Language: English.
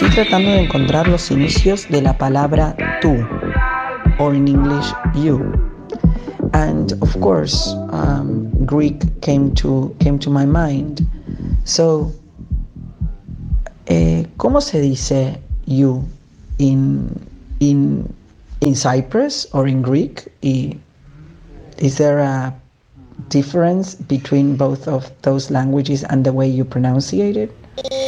tratando de encontrar los inicios de la palabra tú, or in English, you. And of course, Greek came to my mind. So, ¿cómo se dice you in Cyprus or in Greek? Is there a difference between both of those languages and the way you pronunciate it?